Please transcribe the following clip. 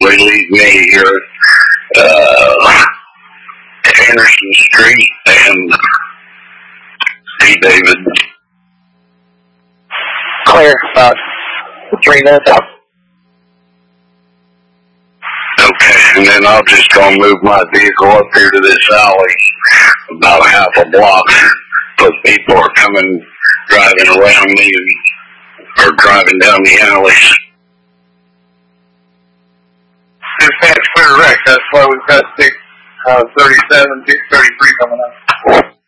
basically leave me here at Anderson Street and see David. Clear, about 3 minutes out. Okay, and then I'll just go move my vehicle up here to this alley, about half a block, because people are coming, driving around me, or driving down the alleys. Dispatch clear wreck. That's why we've got 637, 633 coming up.